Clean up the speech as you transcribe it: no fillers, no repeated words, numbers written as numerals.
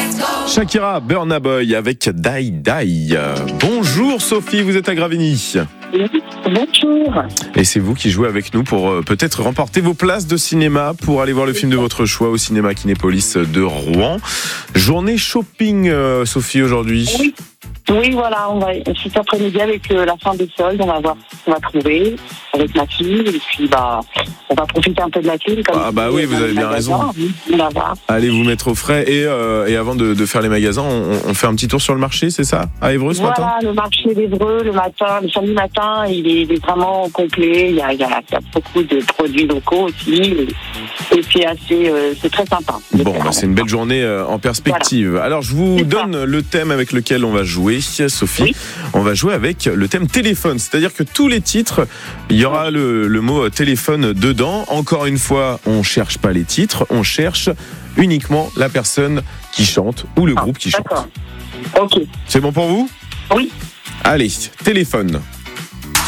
Shakira, Burna Boy avec Die Die. Bonjour Sophie, vous êtes à Gravigny. Bonjour. Et c'est vous qui jouez avec nous pour peut-être remporter vos places de cinéma pour aller voir le film de votre choix au cinéma Kinépolis de Rouen. Journée shopping, Sophie, aujourd'hui. Oui, voilà, on va cet après-midi avec la fin des soldes, on va voir ce qu'on va trouver avec ma fille et puis on va profiter un peu de la clim. Oui, vous avez bien raison. On va voir. Allez vous mettre au frais et avant de faire les magasins, on fait un petit tour sur le marché, c'est ça, à Évreux ce matin? Voilà, le marché d'Évreux le samedi matin, il est vraiment complet. Il y a beaucoup de produits locaux aussi et c'est très sympa. Bon, c'est une belle journée en perspective. Voilà. Alors je vous donne le thème avec lequel on va jouer, Sophie. Oui. On va jouer avec le thème téléphone, c'est-à-dire que tous les titres, il y aura le mot téléphone dedans. Encore une fois, on cherche pas les titres, on cherche uniquement la personne qui chante ou le groupe qui chante. D'accord. Ok. C'est bon pour vous? Oui. Allez, téléphone.